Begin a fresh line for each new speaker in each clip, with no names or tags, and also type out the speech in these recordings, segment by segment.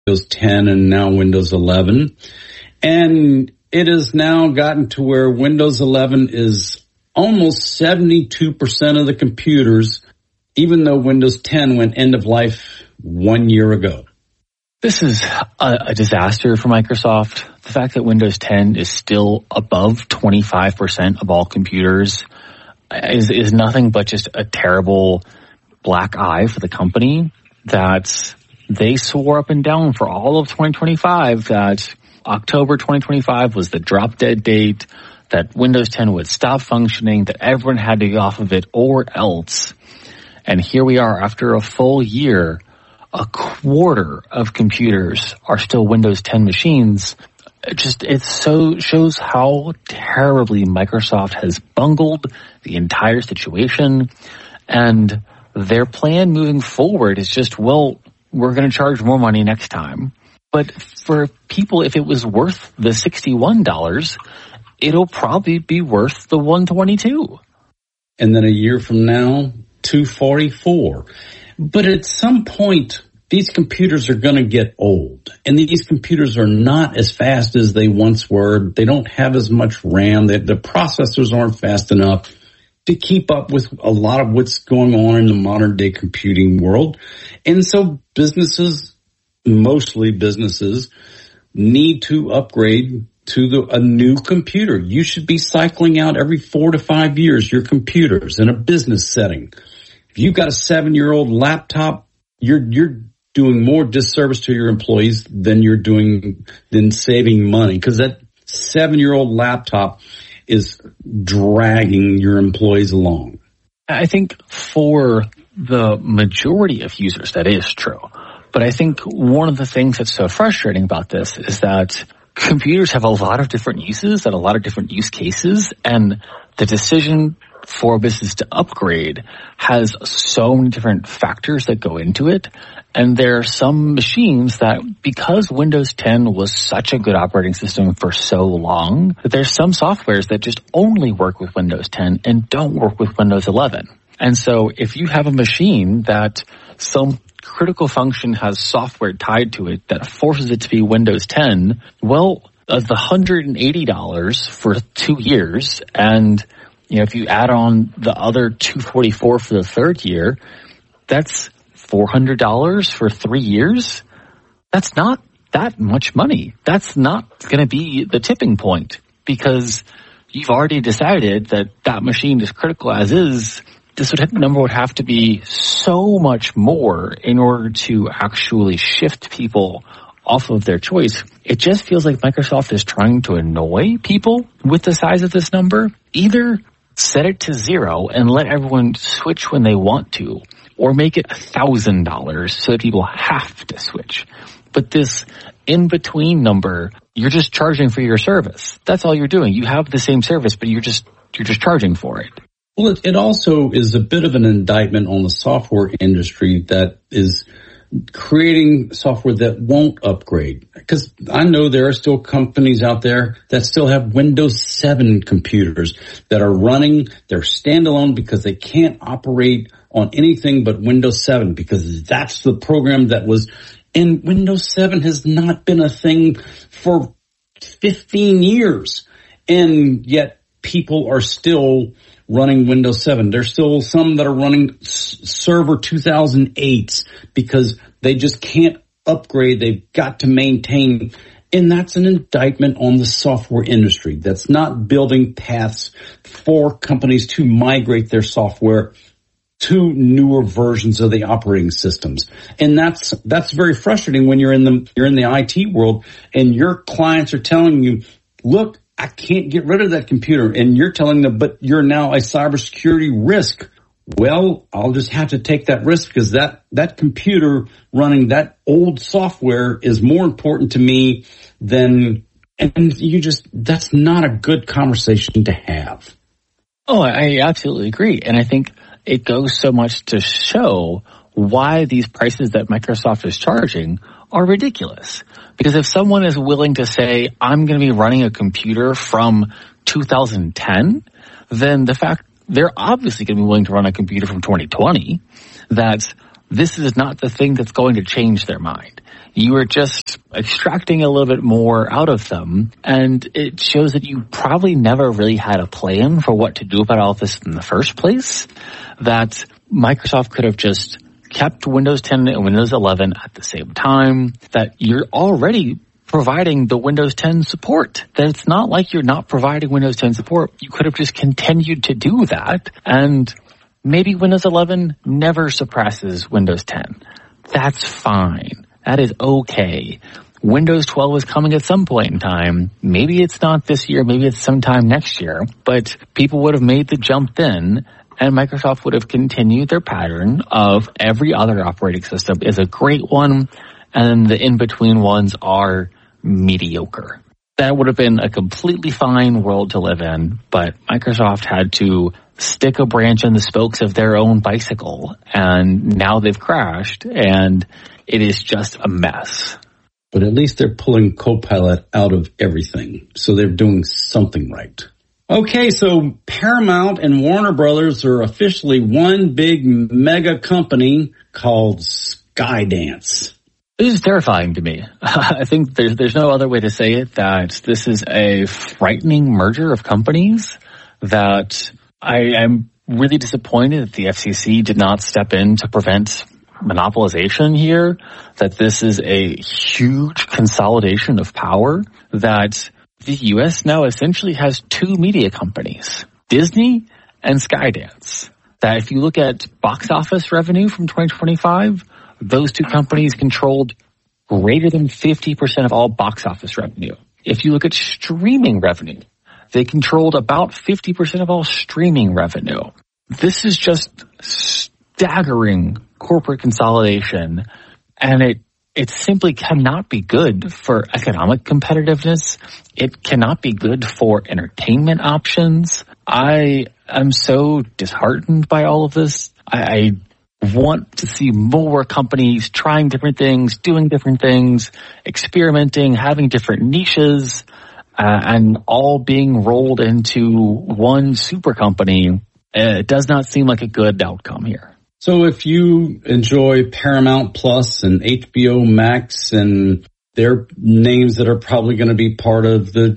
Windows 10 and now Windows 11. And it has now gotten to where Windows 11 is almost 72% of the computers, even though Windows 10 went end of life 1 year ago.
This is a disaster for Microsoft. The fact that Windows 10 is still above 25% of all computers is nothing but just a terrible black eye for the company, that they swore up and down for all of 2025 that October 2025 was the drop dead date, that Windows 10 would stop functioning, that everyone had to get off of it or else. And here we are after a full year, a quarter of computers are still Windows 10 machines. It shows how terribly Microsoft has bungled the entire situation. And their plan moving forward is just, well, we're going to charge more money next time. But for people, if it was worth the $61, it'll probably be worth the $122.
And then a year from now, $244. But at some point, these computers are going to get old. And these computers are not as fast as they once were. They don't have as much RAM. The processors aren't fast enough to keep up with a lot of what's going on in the modern day computing world. And so businesses, mostly businesses, need to upgrade to a new computer. You should be cycling out every 4 to 5 years your computers in a business setting. If you've got a 7-year-old laptop, you're doing more disservice to your employees than than saving money, because that 7-year-old laptop is dragging your employees along.
I think for the majority of users, that is true. But I think one of the things that's so frustrating about this is that computers have a lot of different uses and a lot of different use cases, and the decision for a business to upgrade has so many different factors that go into it. And there are some machines that, because Windows 10 was such a good operating system for so long, that there's some softwares that just only work with Windows 10 and don't work with Windows 11. And so if you have a machine that some critical function has software tied to it that forces it to be Windows 10, well, the $180 for 2 years, and if you add on the other $244 for the third year, that's $400 for 3 years. That's not that much money. That's not going to be the tipping point, because you've already decided that that machine is critical as is. This number would have to be so much more in order to actually shift people off of their choice. It just feels like Microsoft is trying to annoy people with the size of this number. Either set it to 0 and let everyone switch when they want to, or make it $1,000 so that people have to switch. But this in-between number, you're just charging for your service. That's all you're doing. You have the same service, but you're just charging for it.
Well, it also is a bit of an indictment on the software industry that is creating software that won't upgrade. Because I know there are still companies out there that still have Windows 7 computers that are running. They're standalone because they can't operate on anything but Windows 7, because that's the program that was. And Windows 7 has not been a thing for 15 years. And yet people are still running Windows 7. There's still some that are running Server 2008s because they just can't upgrade. They've got to maintain. And that's an indictment on the software industry that's not building paths for companies to migrate their software to newer versions of the operating systems. And that's very frustrating when you're in the IT world and your clients are telling you, look, I can't get rid of that computer. And you're telling them, but you're now a cybersecurity risk. Well, I'll just have to take that risk, because that computer running that old software is more important to me than, and that's not a good conversation to have.
Oh, I absolutely agree. And I think it goes so much to show why these prices that Microsoft is charging are ridiculous. Because if someone is willing to say, I'm going to be running a computer from 2010, then they're obviously going to be willing to run a computer from 2020. That this is not the thing that's going to change their mind. You are just extracting a little bit more out of them, and it shows that you probably never really had a plan for what to do about all this in the first place, that Microsoft could have just kept Windows 10 and Windows 11 at the same time, that you're already providing the Windows 10 support. That it's not like you're not providing Windows 10 support. You could have just continued to do that, and maybe Windows 11 never suppresses Windows 10. That's fine. That is okay. Windows 12 is coming at some point in time. Maybe it's not this year, maybe it's sometime next year, but people would have made the jump then, and Microsoft would have continued their pattern of every other operating system is a great one, and the in-between ones are mediocre. That would have been a completely fine world to live in, but Microsoft had to stick a branch in the spokes of their own bicycle, and now they've crashed, and it is just a mess.
But at least they're pulling Copilot out of everything, so they're doing something right. Okay, so Paramount and Warner Brothers are officially one big mega company called Skydance.
This is terrifying to me. I think there's no other way to say it, that this is a frightening merger of companies, that I am really disappointed that the FCC did not step in to prevent monopolization here, that this is a huge consolidation of power, that the U.S. now essentially has two media companies, Disney and Skydance. That if you look at box office revenue from 2025, those two companies controlled greater than 50% of all box office revenue. If you look at streaming revenue, they controlled about 50% of all streaming revenue. This is just staggering corporate consolidation, and it simply cannot be good for economic competitiveness. It cannot be good for entertainment options. I am so disheartened by all of this. I want to see more companies trying different things, doing different things, experimenting, having different niches, and all being rolled into one super company. It does not seem like a good outcome here.
So if you enjoy Paramount Plus and HBO Max, and they're names that are probably going to be part of the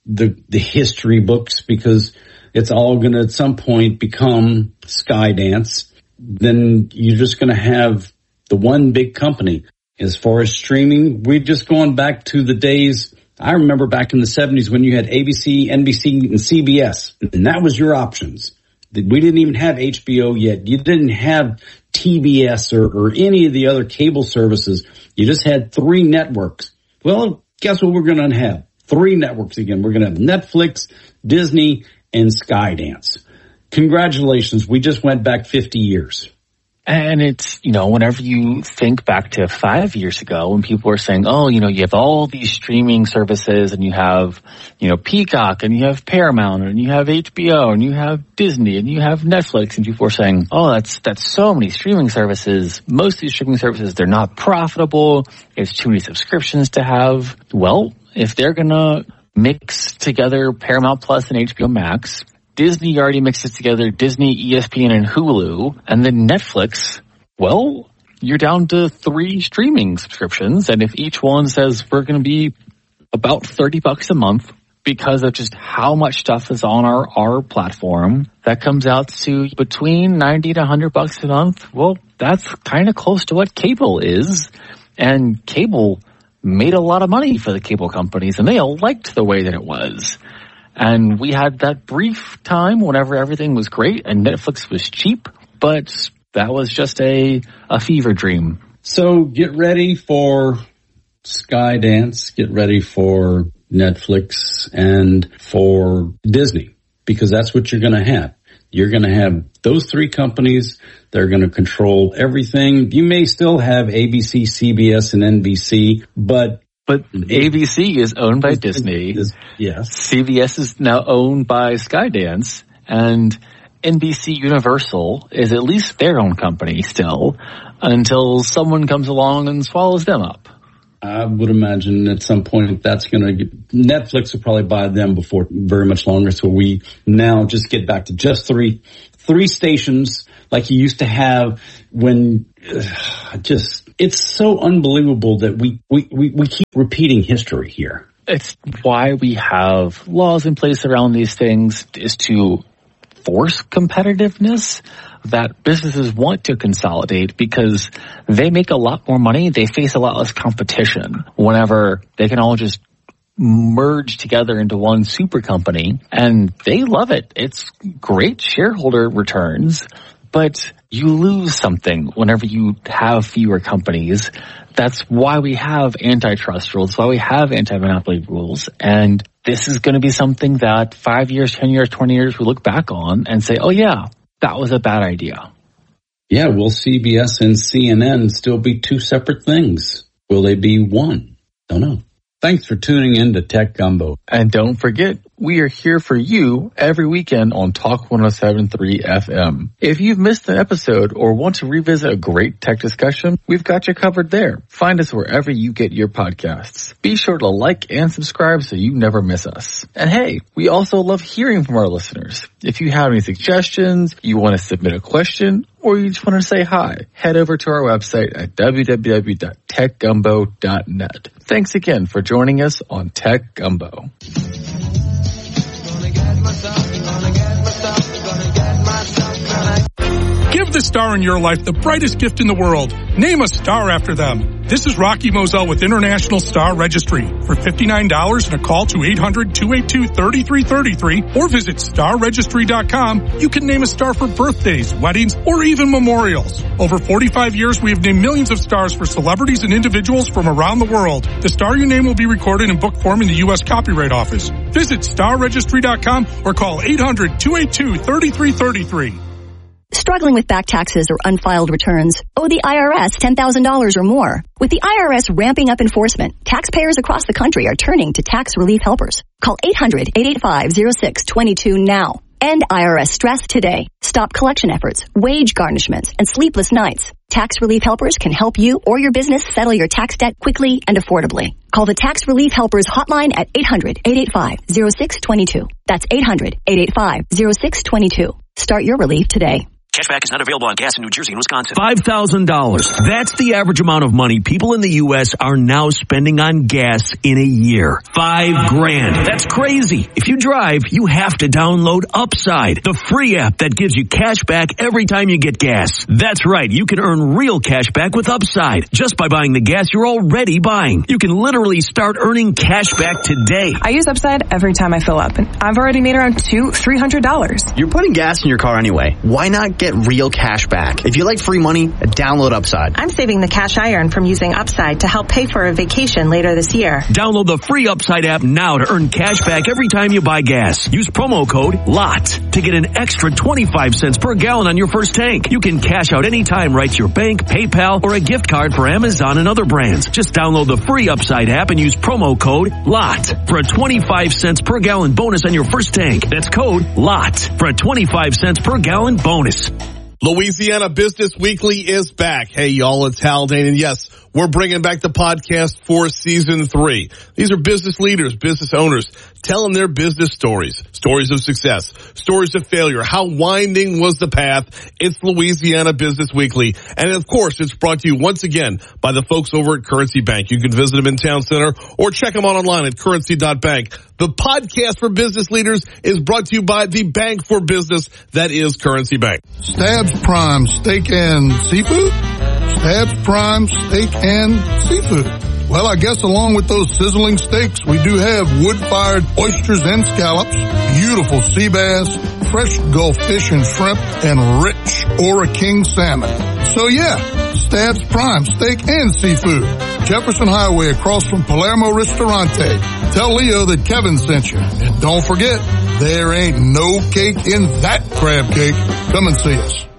history books, because it's all going to at some point become Skydance, then you're just going to have the one big company. As far as streaming, we've just gone back to the days, I remember back in the 70s when you had ABC, NBC, and CBS, and that was your options. We didn't even have HBO yet. You didn't have TBS or any of the other cable services. You just had three networks. Well, guess what we're going to have? Three networks again. We're going to have Netflix, Disney, and Skydance. Congratulations. We just went back 50 years.
And it's, whenever you think back to 5 years ago when people were saying, you have all these streaming services and you have, Peacock and you have Paramount and you have HBO and you have Disney and you have Netflix, and people were saying, that's so many streaming services. Most of these streaming services, they're not profitable. It's too many subscriptions to have. Well, if they're going to mix together Paramount Plus and HBO Max, Disney already mixes together Disney, ESPN, and Hulu, and then Netflix, well, you're down to 3 streaming subscriptions, and if each one says we're going to be about $30 a month because of just how much stuff is on our platform, that comes out to between $90 to $100 a month. Well, that's kind of close to what cable is, and cable made a lot of money for the cable companies, and they liked the way that it was. And we had that brief time whenever everything was great and Netflix was cheap, but that was just a fever dream.
So get ready for Skydance, get ready for Netflix and for Disney, because that's what you're going to have. You're going to have those 3 companies. They're going to control everything. You may still have ABC, CBS, and NBC, but ABC is owned by Disney. Yes. CBS is now owned by Skydance, and NBC Universal is at least their own company still, until someone comes along and swallows them up. I would imagine at some point Netflix will probably buy them before very much longer. So we now just get back to just three stations like you used to have when it's so unbelievable that we keep repeating history here.
It's why we have laws in place around these things, is to force competitiveness, that businesses want to consolidate because they make a lot more money. They face a lot less competition whenever they can all just merge together into one super company, and they love it. It's great shareholder returns, but you lose something whenever you have fewer companies. That's why we have antitrust rules. That's why we have anti-monopoly rules. And this is going to be something that 5 years, 10 years, 20 years, we look back on and say, oh yeah, that was a bad idea.
Yeah, will CBS and CNN still be two separate things? Will they be one? Don't know. Thanks for tuning in to Tech Gumbo.
And don't forget, we are here for you every weekend on Talk 107.3 FM. If you've missed an episode or want to revisit a great tech discussion, we've got you covered there. Find us wherever you get your podcasts. Be sure to like and subscribe so you never miss us. And hey, we also love hearing from our listeners. If you have any suggestions, you want to submit a question, or you just want to say hi, head over to our website at www.techgumbo.net. Thanks again for joining us on Tech Gumbo.
Give the star in your life the brightest gift in the world. Name a star after them. This is Rocky Moselle with International Star Registry. For $59 and a call to 800-282-3333 or visit starregistry.com, you can name a star for birthdays, weddings, or even memorials. Over 45 years, we have named millions of stars for celebrities and individuals from around the world. The star you name will be recorded in book form in the U.S. Copyright Office. Visit starregistry.com or call 800-282-3333.
Struggling with back taxes or unfiled returns? Owe the IRS $10,000 or more? With the IRS ramping up enforcement, taxpayers across the country are turning to tax relief helpers. Call 800-885-0622 now. End IRS stress today. Stop collection efforts, wage garnishments, and sleepless nights. Tax relief helpers can help you or your business settle your tax debt quickly and affordably. Call the Tax Relief Helpers hotline at 800-885-0622. That's 800-885-0622. Start your relief today.
Cashback is not available on gas in New Jersey and Wisconsin. $5,000. That's the average amount of money people in the U.S. are now spending on gas in a year. $5,000. That's crazy. If you drive, you have to download Upside, the free app that gives you cash back every time you get gas. That's right. You can earn real cash back with Upside just by buying the gas you're already buying. You can literally start earning cash back today.
I use Upside every time I fill up, and I've already made around $300.
You're putting gas in your car anyway. Why not get real cash back? If you like free money, download Upside.
I'm saving the cash I earn from using Upside to help pay for a vacation later this year.
Download the free Upside app now to earn cash back every time you buy gas. Use promo code LOT to get an extra 25 cents per gallon on your first tank. You can cash out anytime right to your bank, PayPal, or a gift card for Amazon and other brands. Just download the free Upside app and use promo code LOT for a 25 cents per gallon bonus on your first tank. That's code LOT for a 25 cents per gallon bonus.
Louisiana Business Weekly is back. Hey, y'all, it's Haldane, and yes, we're bringing back the podcast for season 3. These are business leaders, business owners, telling their business stories, stories of success, stories of failure. How winding was the path? It's Louisiana Business Weekly. And of course, it's brought to you once again by the folks over at Currency Bank. You can visit them in Town Center or check them out online at currency.bank. The podcast for business leaders is brought to you by the bank for business that is Currency Bank.
Stabs Prime Steak and Seafood? Stabs Prime Steak and Seafood. Well, I guess along with those sizzling steaks, we do have wood-fired oysters and scallops, beautiful sea bass, fresh Gulf fish and shrimp, and rich Ora King salmon. So yeah, Stabs Prime Steak and Seafood. Jefferson Highway across from Palermo Ristorante. Tell Leo that Kevin sent you. And don't forget, there ain't no cake in that crab cake. Come and see us.